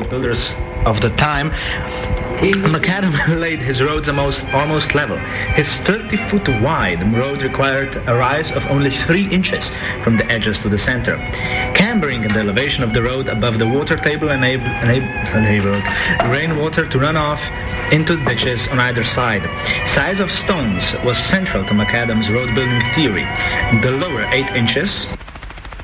road builders of the time, macadam laid his roads almost level. His 30-foot wide road required a rise of only 3 inches from the edges to the center. Cambering the elevation of the road above the water table enabled rainwater to run off into ditches on either side. Size of stones was central to macadam's road building theory. The lower 8 inches